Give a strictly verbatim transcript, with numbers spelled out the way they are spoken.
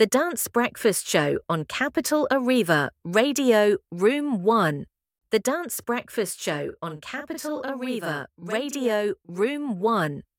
The Dance Breakfast Show on Capital Arriva, Radio, Room one. The Dance Breakfast Show on Capital Arriva, Radio, Room one.